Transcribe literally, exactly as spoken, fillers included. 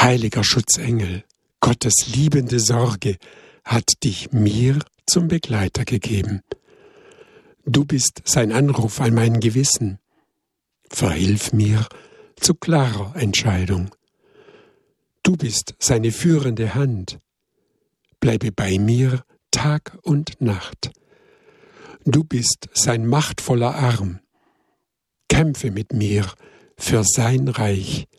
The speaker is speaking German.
Heiliger Schutzengel, Gottes liebende Sorge hat dich mir zum Begleiter gegeben. Du bist sein Anruf an mein Gewissen. Verhilf mir zu klarer Entscheidung. Du bist seine führende Hand. Bleibe bei mir Tag und Nacht. Du bist sein machtvoller Arm. Kämpfe mit mir für sein Reich.